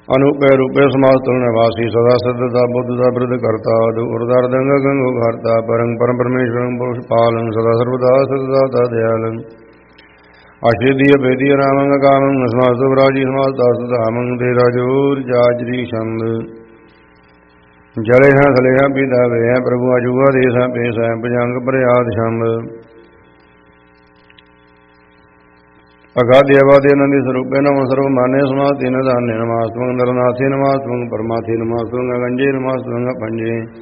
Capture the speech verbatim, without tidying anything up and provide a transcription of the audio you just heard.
ਅਨੂਪੇ ਰੂਪੇ ਸਮਾਸਤੁ ਨਿਵਾਸੀ ਸਦਾ ਸਿੱਧਤਾ ਬੁੱਧ ਦਾ ਬਿਰਧ ਕਰਤਾ ਉਰਦਰ ਦੰਗ ਗੰਗੋ ਘਰਤਾ ਪਰੰ ਪਰਮ ਪਰਮੇਸ਼ਵਰੰ ਪੁਰਸ਼ ਪਾਲੰ ਸਦਾ ਸਰਵਦਾ ਸਦਾ ਦਇਆਲੰ ਅਸ਼ੇਦੀ ਅਭੇਦੀ ਰਾਮੰ ਕਾਮੰ ਸਮਾਸਤੁ ਵਿਰਾਜੀ ਸਮਾਸਤਾ ਸੁਧਾਮੰ ਦੇ ਰਾਜੋਰ ਜਾਜਰੀ ਛੰਦ ਜਲੇ ਹਾਂ ਥਲੇ ਹਾਂ ਪੀਦਾ ਵੇ ਹੈ ਪ੍ਰਭੂ ਅਜੂਗਾ ਦੇਸ ਹੈ ਪੇਸ ਹੈ ਭਜੰਗ ਪ੍ਰਿਆਦ ਛੰਦ ਅਗਾਧਿ ਅਵਾਧਿ ਆਨੰਦੀ ਸਰੂਪੇ ਨਮੋ ਸਰਵ ਮਾਨੇ ਸਮਾਧਿ ਨਿਧਾਨੇ ਨਮਾਸਤੁ ਨਰਨਾਥੇ ਨਮਾਸਤੁ ਪਰਮਾਥੇ ਨਮਾਸਤੁ ਗੰਜੇ ਨਮਾਸਤੁ ਪੰਜੇ